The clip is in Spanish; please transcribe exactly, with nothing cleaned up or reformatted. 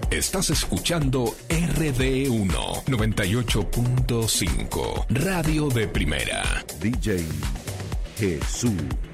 Estás escuchando R D uno noventa y ocho punto cinco, Radio de Primera. D J Jesús.